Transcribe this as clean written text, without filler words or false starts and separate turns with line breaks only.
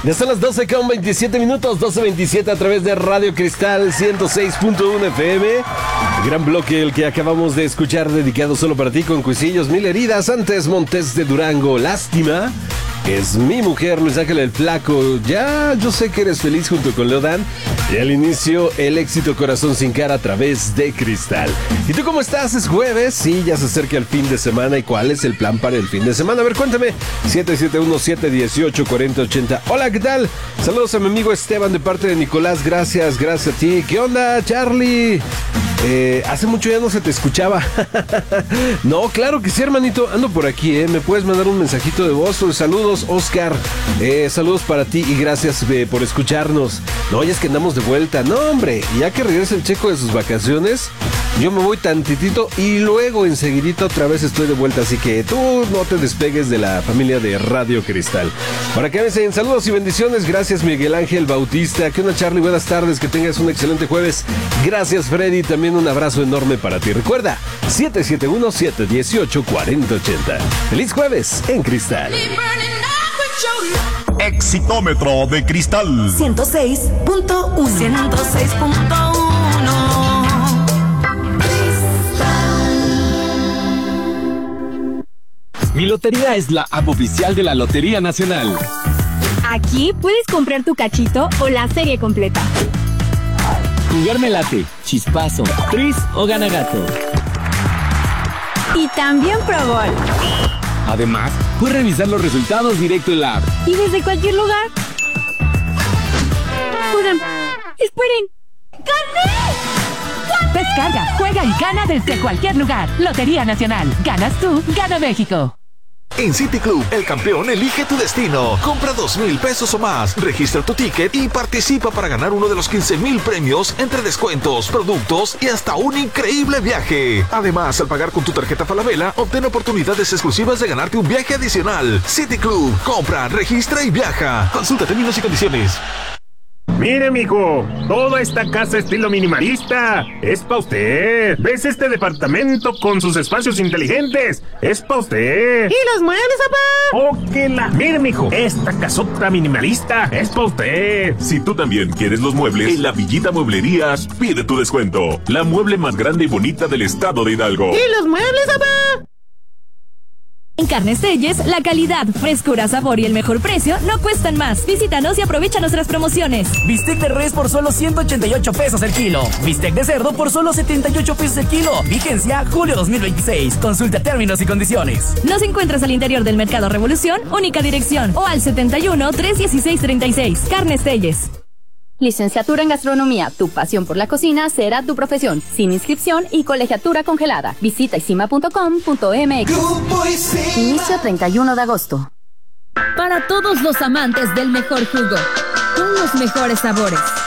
Ya son las 12:27, 12:27 a través de Radio Cristal 106.1 FM. Gran bloque el que acabamos de escuchar, dedicado solo para ti, con Cuisillos, Mil Heridas. Antes, Montes de Durango, Lástima. Es mi mujer, Luis Ángel el Flaco. Ya, yo sé que eres feliz junto con Leodan. Y al inicio, el éxito Corazón sin Cara a través de Cristal. ¿Y tú cómo estás? Es jueves, sí, ya se acerca el fin de semana. ¿Y cuál es el plan para el fin de semana? A ver, cuéntame. 771-718-4080. Hola, ¿qué tal? Saludos a mi amigo Esteban de parte de Nicolás. Gracias a ti. ¿Qué onda, Charlie? Hace mucho ya no se te escuchaba. No, claro que sí, hermanito. Ando por aquí, me puedes mandar un mensajito de voz. Saludos, Oscar. Saludos para ti y gracias por escucharnos. No, ya es que andamos de vuelta. No, hombre, ya que regrese el Checo de sus vacaciones, yo me voy tantitito y luego enseguidito otra vez estoy de vuelta. Así que tú no te despegues de la familia de Radio Cristal. Para que me enseñen, saludos y bendiciones. Gracias, Miguel Ángel Bautista. ¿Qué onda, Charlie? Buenas tardes, que tengas un excelente jueves. Gracias, Freddy. También un abrazo enorme para ti. Recuerda, 771-718-4080. ¡Feliz jueves en Cristal!
Exitómetro de Cristal
106.1. 106.1.
Mi Lotería es la app oficial de la Lotería Nacional.
Aquí puedes comprar tu cachito o la serie completa.
Jugar me late, chispazo, tris o gana gato.
Y también Pro Bowl.
Además, puedes revisar los resultados directo en la app.
Y desde cualquier lugar. Oigan, esperen. ¡Gané!
Descarga, juega y gana desde cualquier lugar. Lotería Nacional. Ganas tú, gana México.
En City Club, el campeón elige tu destino. Compra 2,000 pesos o más, registra tu ticket y participa para ganar uno de los 15,000 premios entre descuentos, productos y hasta un increíble viaje. Además, al pagar con tu tarjeta Falabella, obtén oportunidades exclusivas de ganarte un viaje adicional. City Club, compra, registra y viaja. Consulta términos y condiciones.
Mire, mijo, toda esta casa estilo minimalista es pa' usted. ¿Ves este departamento con sus espacios inteligentes? Es pa' usted.
¿Y los muebles, papá?
Mire, mijo, esta casota minimalista es pa' usted.
Si tú también quieres los muebles, en la Villita Mueblerías pide tu descuento. La mueble más grande y bonita del estado de Hidalgo.
¿Y los muebles, papá?
En Carnes Telles, la calidad, frescura, sabor y el mejor precio no cuestan más. Visítanos y aprovecha nuestras promociones.
Bistec de res por solo 188 pesos el kilo. Bistec de cerdo por solo 78 pesos el kilo. Vigencia julio 2026. Consulta términos y condiciones.
Nos encuentras al interior del Mercado Revolución, única dirección, o al 71-316-36. Carnes Telles. Licenciatura en Gastronomía. Tu pasión por la cocina será tu profesión. Sin inscripción y colegiatura congelada. Visita isima.com.mx. Inicio 31 de agosto.
Para todos los amantes del mejor jugo, con los mejores sabores,